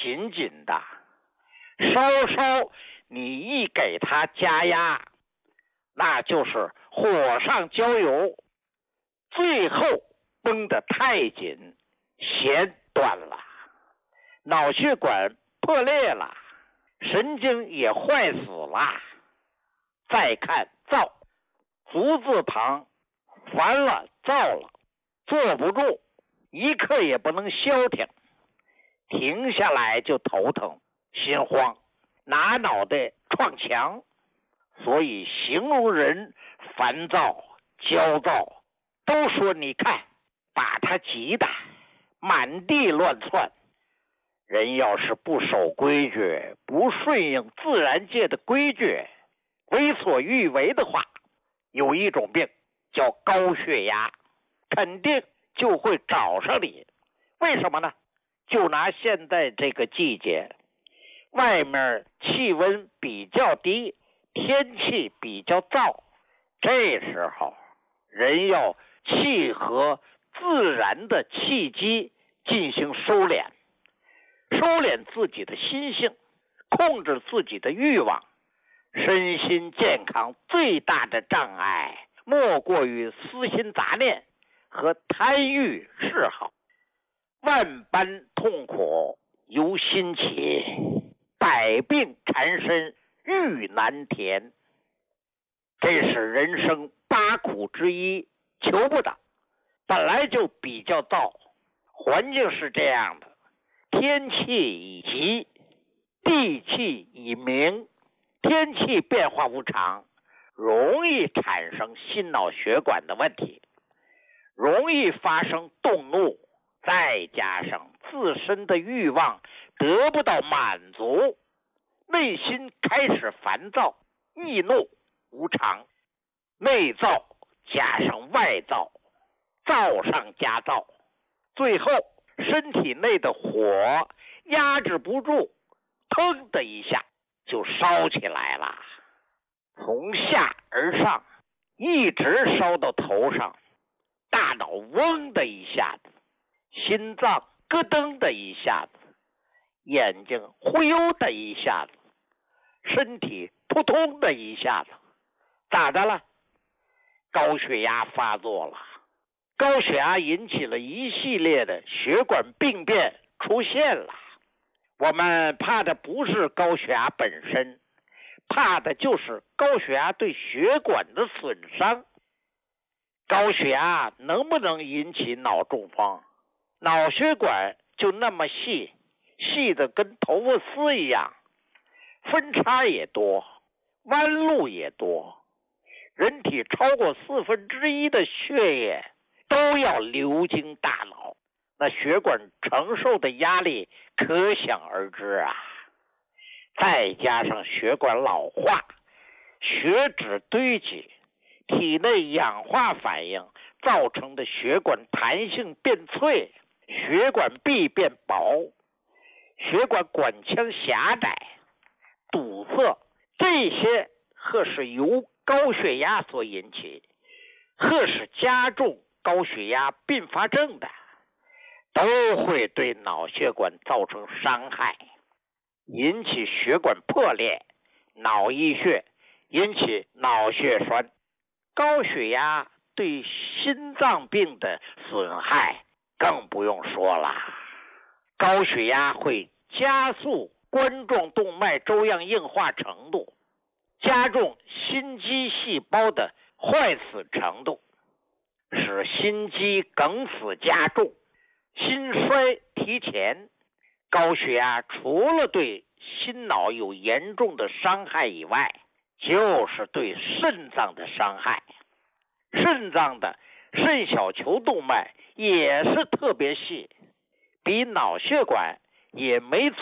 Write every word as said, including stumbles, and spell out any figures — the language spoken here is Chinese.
紧紧的，稍稍你一给它加压，那就是火上浇油，最后绷得太紧，弦断了，脑血管破裂了，神经也坏死了。再看躁，足字旁，烦了躁了，坐不住，一刻也不能消停，停下来就头疼心慌，拿脑袋撞墙。所以形容人烦躁焦躁，都说你看把他急的满地乱窜。人要是不守规矩，不顺应自然界的规矩，为所欲为的话，有一种病叫高血压，肯定就会找上你。为什么呢？就拿现在这个季节，外面气温比较低，天气比较燥，这时候人要契合自然的气机进行收敛，收敛自己的心性，控制自己的欲望。身心健康最大的障碍莫过于私心杂念和贪欲嗜好。万般痛苦由心起，百病缠身欲难填。这是人生八苦之一，求不得。本来就比较燥，环境是这样的，天气已急，地气已明，天气变化无常，容易产生心脑血管的问题，容易发生动怒，再加上自身的欲望得不到满足，内心开始烦躁易怒无常，内躁加上外躁，躁上加躁，最后身体内的火压制不住，腾的一下就烧起来了，从下而上一直烧到头上，大脑嗡的一下子，心脏咯噔的一下子，眼睛忽悠的一下子，身体扑通的一下子，咋的了？高血压发作了。高血压引起了一系列的血管病变出现了。我们怕的不是高血压本身，怕的就是高血压对血管的损伤。高血压能不能引起脑中风？脑血管就那么细，细的跟头发丝一样，分叉也多，弯路也多。人体超过四分之一的血液都要流经大脑，那血管承受的压力可想而知啊。再加上血管老化，血脂堆积，体内氧化反应造成的血管弹性变脆，血管壁变薄，血管管腔狭窄堵塞，这些或是由高血压所引起，或是加重高血压并发症的，都会对脑血管造成伤害，引起血管破裂，脑溢血，引起脑血栓。高血压对心脏病的损害更不用说了，高血压会加速冠状动脉粥样硬化程度，加重心肌细胞的坏死程度，使心肌梗死加重，心衰提前。高血压除了对心脑有严重的伤害以外，就是对肾脏的伤害。肾脏的肾小球动脉也是特别细，比脑血管也没